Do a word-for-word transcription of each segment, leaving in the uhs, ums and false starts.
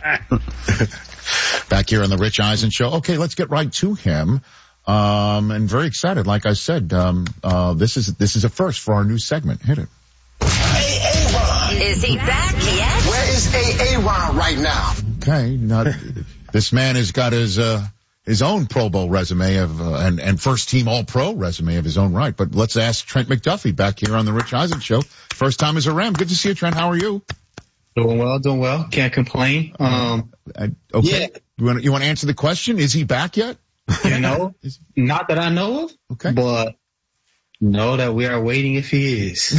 Back here on the Rich Eisen Show. Okay, let's get right to him. Um, and very excited. Like I said, um, uh, this is, this is a first for our new segment. Hit it. Aaron. Is he back yet? Where is Aaron right now? Okay, not, this man has got his, uh, his own Pro Bowl resume of, uh, and, and first team All-Pro resume of his own right. But let's ask Trent McDuffie back here on the Rich Eisen Show. First time as a Ram. Good to see you, Trent. How are you? Doing well, doing well. Can't complain. Um, uh, okay. Yeah. You want, you want to answer the question? Is he back yet? You know, not that I know of, okay. But know that we are waiting if he is.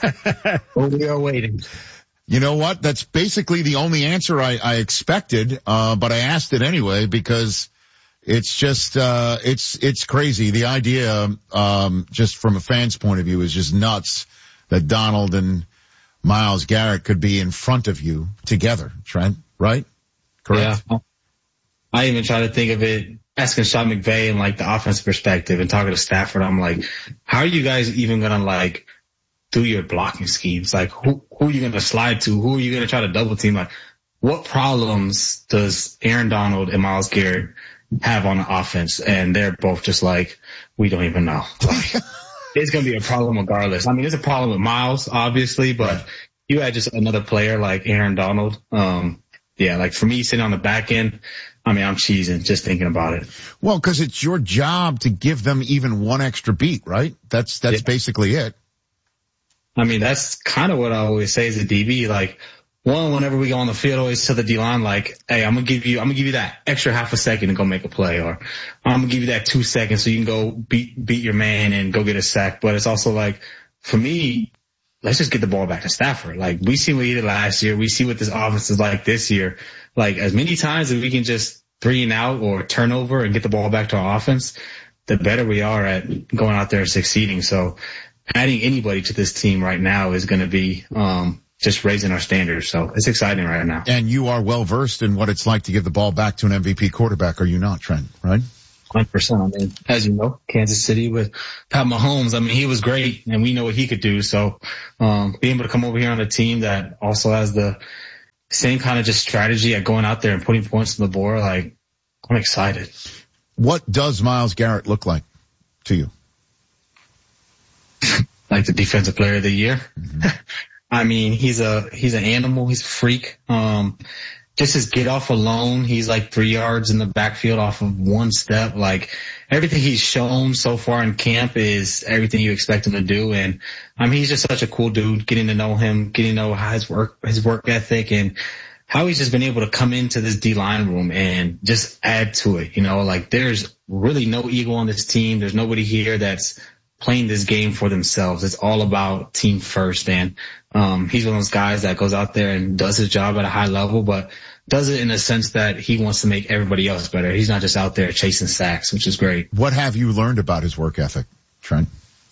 But we are waiting. You know what? That's basically the only answer I, I expected, uh, but I asked it anyway because it's just, uh, it's, it's crazy. The idea, um, just from a fan's point of view is just nuts that Donald and Myles Garrett could be in front of you together, Trent, right? Correct? Yeah. I even try to think of it, asking Sean McVay and like the offensive perspective and talking to Stafford. I'm like, how are you guys even going to like do your blocking schemes? Like who, who are you going to slide to? Who are you going to try to double team? Like what problems does Aaron Donald and Myles Garrett have on the offense? And they're both just like, we don't even know. Like, it's going to be a problem regardless. I mean, it's a problem with Myles, obviously, but you had just another player like Aaron Donald. Um, yeah, like for me sitting on the back end, I mean, I'm cheesing just thinking about it. Well, because it's your job to give them even one extra beat, right? That's that's yeah. basically it. I mean, that's kind of what I always say as a D B. Like, one, whenever we go on the field, always tell the D-line, like, hey, I'm gonna give you, I'm gonna give you that extra half a second to go make a play, or I'm gonna give you that two seconds so you can go beat beat your man and go get a sack. But it's also like, for me, let's just get the ball back to Stafford. Like, we see what he did last year. We see what this offense is like this year. Like, as many times as we can just three and out or turnover and get the ball back to our offense, the better we are at going out there and succeeding. So adding anybody to this team right now is going to be um just raising our standards. So it's exciting right now. And you are well versed in what it's like to give the ball back to an M V P quarterback, are you not, Trent? Right? one hundred percent. I mean, as you know, Kansas City with Pat Mahomes, I mean, he was great and we know what he could do. So um being able to come over here on a team that also has the same kind of just strategy at going out there and putting points on the board, like, I'm excited. What does Myles Garrett look like to you? Like the defensive player of the year. Mm-hmm. I mean, he's a, he's an animal. He's a freak. Um, just his get off alone. He's like three yards in the backfield off of one step. Like everything he's shown so far in camp is everything you expect him to do. And I mean, he's just such a cool dude, getting to know him, getting to know how his work, his work ethic and how he's just been able to come into this D-line room and just add to it. You know, like there's really no ego on this team. There's nobody here that's playing this game for themselves. It's all about team first. And um he's one of those guys that goes out there and does his job at a high level, but does it in a sense that he wants to make everybody else better. He's not just out there chasing sacks, which is great. What have you learned about his work ethic, Trent?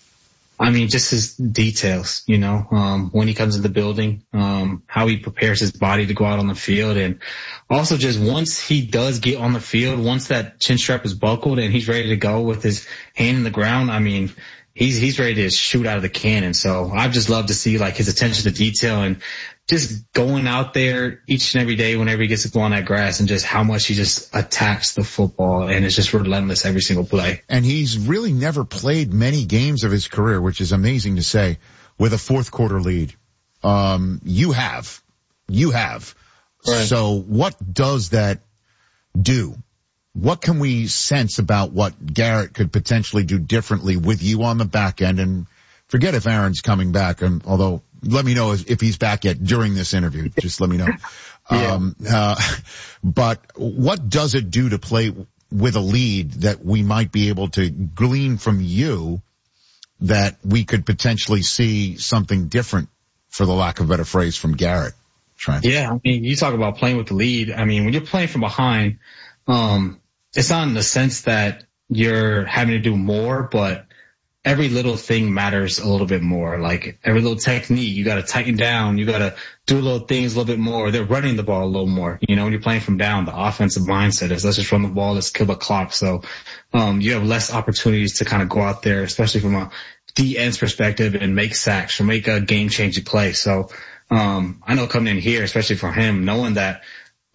I mean, just his details, you know, um, when he comes in the building, um, how he prepares his body to go out on the field. And also just once he does get on the field, once that chin strap is buckled and he's ready to go with his hand in the ground, I mean, he's, he's ready to shoot out of the cannon. So I've just loved to see like his attention to detail and just going out there each and every day whenever he gets to go on that grass and just how much he just attacks the football and is just relentless every single play. And he's really never played many games of his career, which is amazing to say, with a fourth quarter lead. Um, you have, you have. Right. So what does that do? What can we sense about what Garrett could potentially do differently with you on the back end? And forget if Aaron's coming back, and although let me know if he's back yet during this interview. Just let me know. yeah. Um, uh, but what does it do to play with a lead that we might be able to glean from you that we could potentially see something different, for the lack of a better phrase, from Garrett? Trent. Yeah, I mean, you talk about playing with the lead. I mean, when you're playing from behind, um, it's not in the sense that you're having to do more, but every little thing matters a little bit more. Like every little technique, you got to tighten down. You got to do little things a little bit more. They're running the ball a little more. You know, when you're playing from down, the offensive mindset is let's just run the ball, let's kill the clock. So, um, you have less opportunities to kind of go out there, especially from a D end's perspective, and make sacks or make a game changing play. So, um, I know coming in here, especially for him, knowing that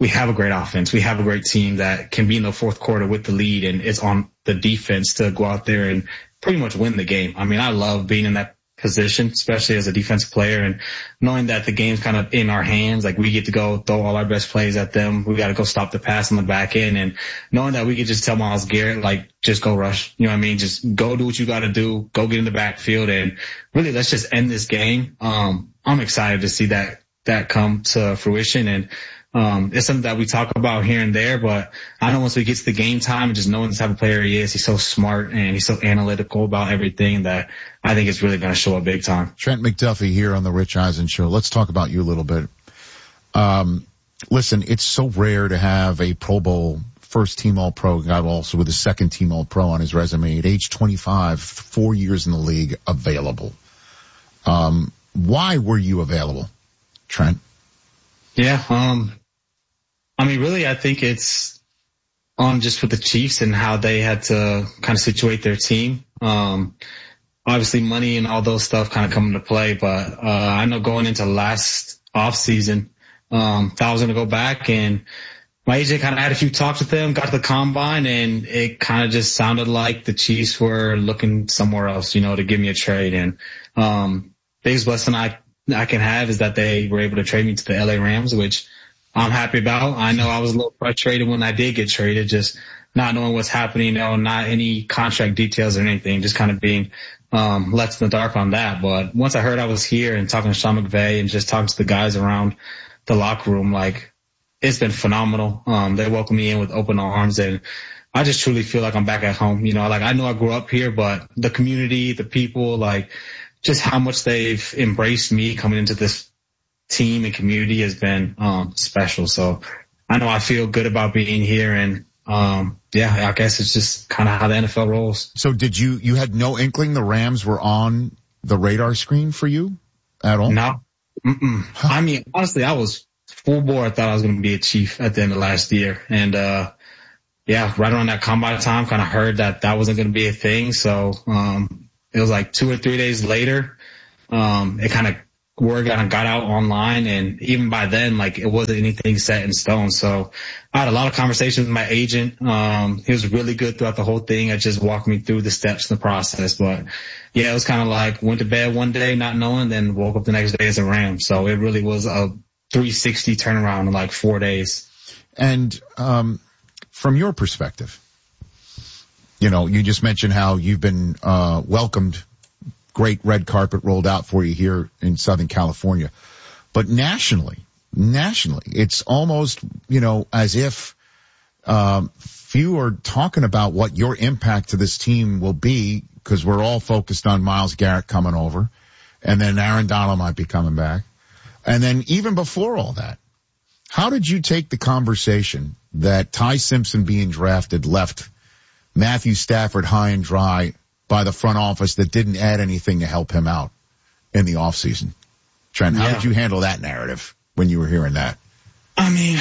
we have a great offense. We have a great team that can be in the fourth quarter with the lead, and it's on the defense to go out there and pretty much win the game. I mean, I love being in that position, especially as a defensive player, and knowing that the game's kind of in our hands. Like, we get to go throw all our best plays at them. We got to go stop the pass on the back end, and knowing that we could just tell Myles Garrett, like, just go rush. You know what I mean? Just go do what you got to do. Go get in the backfield, and really, let's just end this game. Um, I'm excited to see that that come to fruition, and Um, it's something that we talk about here and there, but I know once we get to the game time and just knowing the type of player he is, he's so smart and he's so analytical about everything that I think it's really going to show up big time. Trent McDuffie here on the Rich Eisen Show. Let's talk about you a little bit. Um, listen, it's so rare to have a Pro Bowl first team All-Pro guy also with a second team All-Pro on his resume at age twenty-five, four years in the league, available. Um, why were you available, Trent? Yeah, um, I mean, really, I think it's on just with the Chiefs and how they had to kind of situate their team. Um, obviously money and all those stuff kind of come into play, but, uh, I know going into last off season, um, thought I was going to go back, and my agent kind of had a few talks with them, got to the combine, and it kind of just sounded like the Chiefs were looking somewhere else, you know, to give me a trade. And, um, biggest blessing I, I can have is that they were able to trade me to the L A Rams, which I'm happy about. I know I was a little frustrated when I did get traded, just not knowing what's happening, you know, not any contract details or anything, just kind of being um left in the dark on that. But once I heard I was here and talking to Sean McVay and just talking to the guys around the locker room, like, it's been phenomenal. Um, they welcomed me in with open arms, and I just truly feel like I'm back at home. You know, like, I know I grew up here, but the community, the people, like, just how much they've embraced me coming into this team and community has been um special. So I know I feel good about being here, and um yeah, I guess it's just kind of how the N F L rolls. So did you, you had no inkling the Rams were on the radar screen for you at all? No. Mm-mm. Huh. I mean, honestly, I was full bore. I thought I was going to be a Chief at the end of last year. And, uh, yeah, right around that combine time, kind of heard that that wasn't going to be a thing. So, um, it was like two or three days later, um, it kind of, word got, got out online, and even by then, like, it wasn't anything set in stone. So I had a lot of conversations with my agent. Um, he was really good throughout the whole thing. I just walked me through the steps in the process. But yeah, it was kind of like went to bed one day not knowing, then woke up the next day as a Ram. So it really was a three sixty turnaround in like four days. And, um, from your perspective, you know, you just mentioned how you've been, uh, welcomed, great red carpet rolled out for you here in Southern California. But nationally, nationally, it's almost, you know, as if, um, few are talking about what your impact to this team will be, because we're all focused on Myles Garrett coming over, and then Aaron Donald might be coming back. And then even before all that, how did you take the conversation that Ty Simpson being drafted left Matthew Stafford high and dry by the front office that didn't add anything to help him out in the offseason? Trent, how yeah. did you handle that narrative when you were hearing that? I mean,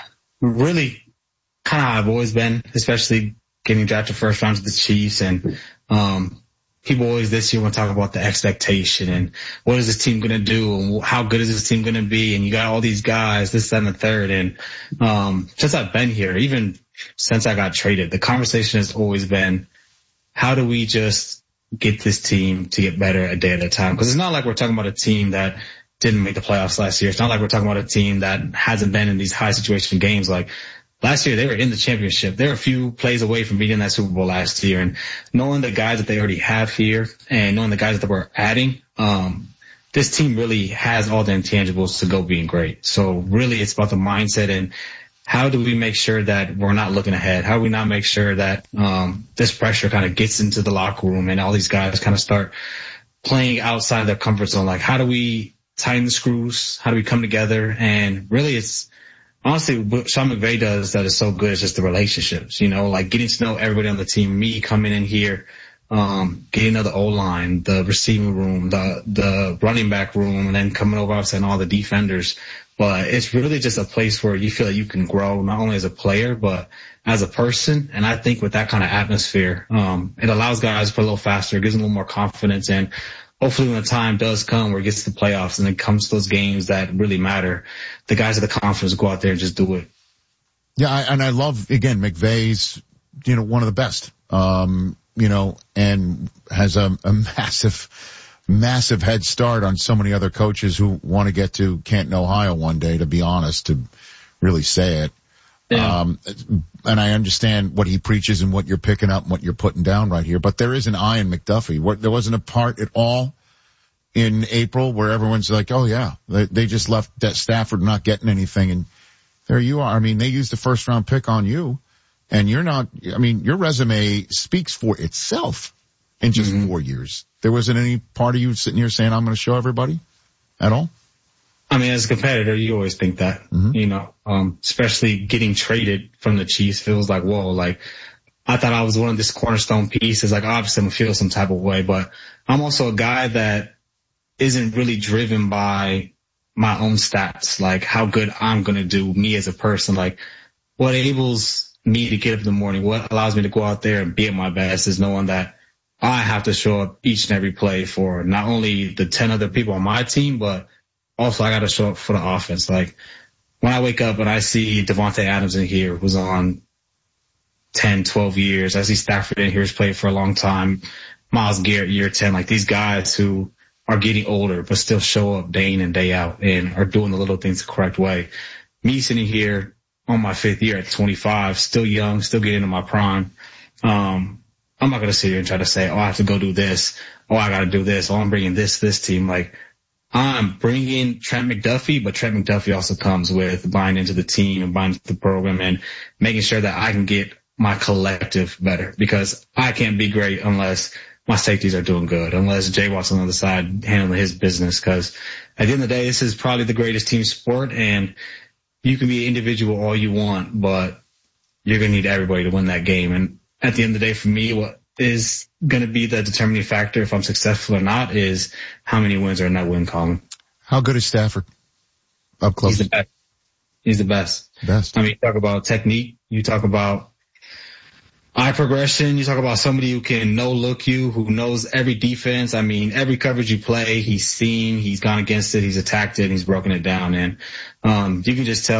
really kind of how I've always been, especially getting drafted first round to the Chiefs. And um people always this year want to talk about the expectation and what is this team going to do and how good is this team going to be. And you got all these guys, this, that, and the third. And um since I've been here, even since I got traded, the conversation has always been, how do we just get this team to get better a day at a time? Because it's not like we're talking about a team that didn't make the playoffs last year. It's not like we're talking about a team that hasn't been in these high situation games. Like last year, they were in the championship. They were a few plays away from beating that Super Bowl last year. And knowing the guys that they already have here and knowing the guys that we're adding, um, this team really has all the intangibles to go being great. So really it's about the mindset and how do we make sure that we're not looking ahead? How do we not make sure that um this pressure kind of gets into the locker room and all these guys kind of start playing outside their comfort zone? Like, how do we tighten the screws? How do we come together? And really it's honestly what Sean McVay does that is so good is just the relationships, you know, like getting to know everybody on the team, me coming in here, um, getting to know the O-line, the receiving room, the the running back room, and then coming over and all the defenders. But it's really just a place where you feel like you can grow not only as a player, but as a person. And I think with that kind of atmosphere, um, it allows guys to play a little faster, gives them a little more confidence. And hopefully when the time does come where it gets to the playoffs and it comes to those games that really matter, the guys have the confidence to go out there and just do it. Yeah, I, and I love, again, McVay's, you know, one of the best, um, you know, and has a, a massive, massive head start on so many other coaches who want to get to Canton, Ohio one day, to be honest, to really say it. Yeah. Um, and I understand what he preaches and what you're picking up and what you're putting down right here, but there is an eye in McDuffie. What, there wasn't a part at all in April where everyone's like, oh yeah, they, they just left Stafford not getting anything, and there you are. I mean, they used the first round pick on you, and you're not, I mean, your resume speaks for itself in just mm-hmm. four years. There wasn't any part of you sitting here saying, I'm going to show everybody at all? I mean, as a competitor, you always think that, mm-hmm. you know, um, especially getting traded from the Chiefs feels like, whoa, like, I thought I was one of this cornerstone pieces. Like, obviously I'm going to feel some type of way, but I'm also a guy that isn't really driven by my own stats, like how good I'm going to do, me as a person. Like, what enables me to get up in the morning, what allows me to go out there and be at my best is knowing that I have to show up each and every play for not only the ten other people on my team, but also I got to show up for the offense. Like, when I wake up and I see Devontae Adams in here, who's on ten, twelve years, I see Stafford in here, who's played for a long time, Myles Garrett, year ten, like these guys who are getting older but still show up day in and day out and are doing the little things the correct way. Me sitting here on my fifth year at twenty-five, still young, still getting into my prime. Um, I'm not going to sit here and try to say, oh, I have to go do this. Oh, I got to do this. Oh, I'm bringing this, this team. Like, I'm bringing Trent McDuffie, but Trent McDuffie also comes with buying into the team and buying into the program and making sure that I can get my collective better, because I can't be great unless my safeties are doing good, unless Jay Watt's on the other side handling his business. Because at the end of the day, this is probably the greatest team sport, and you can be an individual all you want, but you're going to need everybody to win that game. And at the end of the day, for me, what is going to be the determining factor if I'm successful or not is how many wins are in that win column. How good is Stafford up close? He's the best. He's the best. Best. I mean, you talk about technique. You talk about eye progression. You talk about somebody who can no-look you, who knows every defense. I mean, every coverage you play, he's seen, he's gone against it, he's attacked it, and he's broken it down. And um, you can just tell